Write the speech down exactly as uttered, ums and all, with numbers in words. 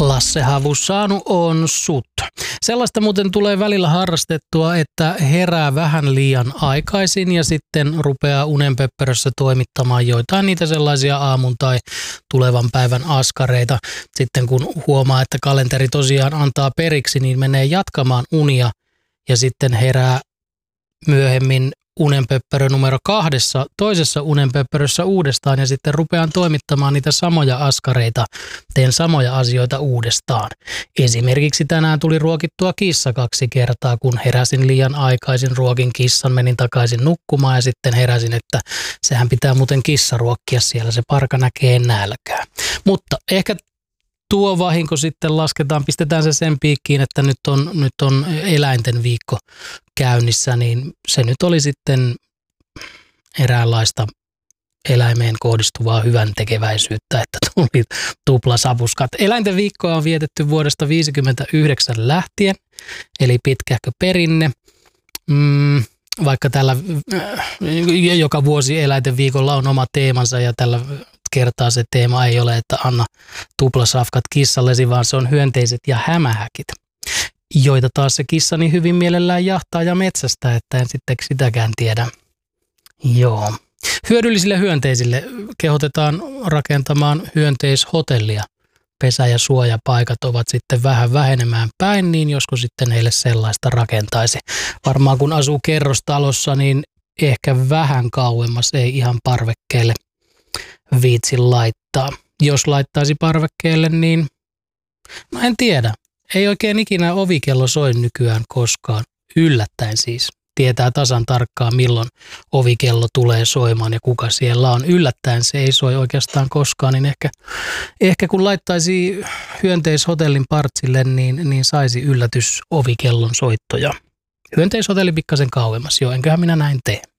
Lasse Havusanu on sut. Sellaista muuten tulee välillä harrastettua, että herää vähän liian aikaisin ja sitten rupeaa unenpöppörössä toimittamaan joitain niitä sellaisia aamun tai tulevan päivän askareita. Sitten kun huomaa, että kalenteri tosiaan antaa periksi, niin menee jatkamaan unia ja sitten herää myöhemmin unenpöppörö numero kahdessa, toisessa unenpöppörössä uudestaan ja sitten rupean toimittamaan niitä samoja askareita, teen samoja asioita uudestaan. Esimerkiksi tänään tuli ruokittua kissa kaksi kertaa, kun heräsin liian aikaisin, ruokin kissan, menin takaisin nukkumaan ja sitten heräsin, että sehän pitää muuten kissa ruokkia siellä, se parka näkee nälkää. Mutta ehkä tuo vahinko sitten lasketaan, pistetään se sen piikkiin, että nyt on, nyt on eläinten viikko käynnissä, niin se nyt oli sitten eräänlaista eläimeen kohdistuvaa hyvän tekeväisyyttä, että tuli tuplasapuskat. Eläinten viikkoa on vietetty vuodesta viisikymmentäyhdeksän lähtien, eli pitkähkö perinne. Mm, vaikka tällä joka vuosi eläinten viikolla on oma teemansa ja tällä kertaa se teema ei ole, että anna tuplasafkat kissallesi, vaan se on hyönteiset ja hämähäkit, joita taas se kissani hyvin mielellään jahtaa ja metsästää, että en sitten sitäkään tiedä. Joo. Hyödyllisille hyönteisille kehotetaan rakentamaan hyönteishotellia. Pesä- ja suojapaikat ovat sitten vähän vähenemään päin, niin josko sitten heille sellaista rakentaisi. Varmaan kun asuu kerrostalossa, niin ehkä vähän kauemmas, ei ihan parvekkeelle viitsi laittaa. Jos laittaisi parvekkeelle, niin no en tiedä. Ei oikein ikinä ovikello soi nykyään koskaan. Yllättäen siis. Tietää tasan tarkkaan, milloin ovikello tulee soimaan ja kuka siellä on. Yllättäen se ei soi oikeastaan koskaan, niin ehkä, ehkä kun laittaisi hyönteishotellin partsille, niin, niin saisi yllätys ovikellon soittoja. Hyönteishotelli pikkasen kauemmas, joo, enköhän minä näin tee.